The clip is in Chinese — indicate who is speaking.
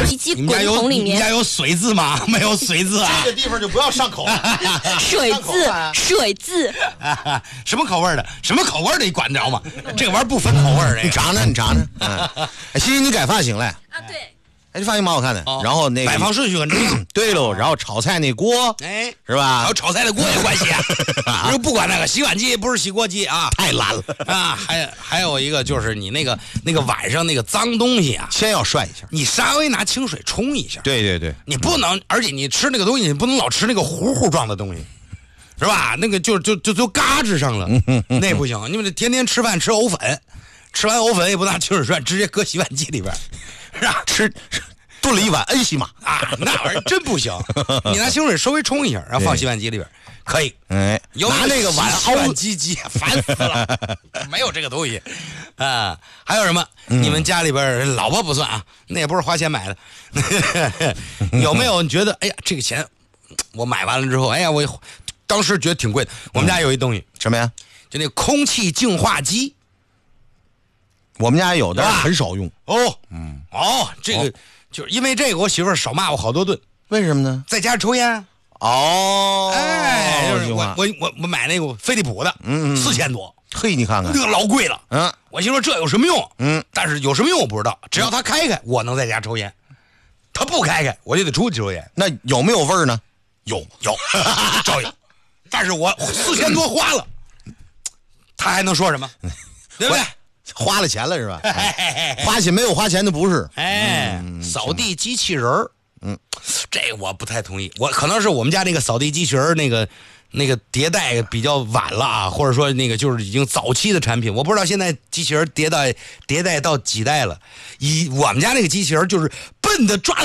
Speaker 1: 机器滚筒里面。
Speaker 2: 你家有水字吗？没有水字啊。
Speaker 3: 这个地方就不要上口。
Speaker 1: 水字，水字。
Speaker 2: 什么口味的？什么口味的？你管得着吗？这个玩意儿不分口味的。
Speaker 3: 你尝尝，你尝尝。欣欣，你改发型了
Speaker 1: 啊？对。
Speaker 3: 这发型蛮好看的。然后那个
Speaker 2: 摆放顺序很重要。
Speaker 3: 对喽，然后炒菜那锅，是吧？
Speaker 2: 还有炒菜的锅有关系啊。不管那个洗碗机不是洗锅机啊，
Speaker 3: 太烂了
Speaker 2: 啊。还有一个就是你那个碗上那个脏东西啊，
Speaker 3: 先要涮一下，
Speaker 2: 你稍微拿清水冲一下。
Speaker 3: 对对对，
Speaker 2: 你不能，而且你吃那个东西，你不能老吃那个糊糊状的东西，是吧？那个就嘎吱上了，那不行。你们天天吃饭吃藕粉，吃完藕粉也不拿清水涮，直接搁洗碗机里边，是吧？
Speaker 3: 炖了一碗恩西玛
Speaker 2: 啊，那玩意儿真不行。你拿清水稍微冲一下，然后放洗碗机里边，可以。
Speaker 3: 拿那个碗
Speaker 2: 凹机，烦死了。没有这个东西啊。还有什么？你们家里边老婆不算啊，那也不是花钱买的。有没有你觉得，哎呀，这个钱我买完了之后，哎呀，我当时觉得挺贵的。我们家有一东西，
Speaker 3: 什么呀？
Speaker 2: 就那个空气净化机。
Speaker 3: 我们家有的，很少用。
Speaker 2: 这个。就是因为这个，我媳妇儿少骂我好多顿。
Speaker 3: 为什么呢？
Speaker 2: 在家抽烟。就是我买那个飞利浦的，4000多。
Speaker 3: 嘿，你看看，
Speaker 2: 那个老贵了。我心说这有什么用？但是有什么用我不知道。只要他开开，我能在家抽烟；他不开开，我就得出去抽烟。
Speaker 3: 那有没有味儿呢？
Speaker 2: 有，照有。但是我4000多花了，他还能说什么？对不对？
Speaker 3: 花了钱了是吧？花钱没有花钱的不是。
Speaker 2: 扫地机器人儿，这个我不太同意。我可能是我们家那个扫地机器人儿那个迭代比较晚了啊，或者说那个就是已经早期的产品，我不知道现在机器人迭代到几代了。我们家那个机器人就是笨的抓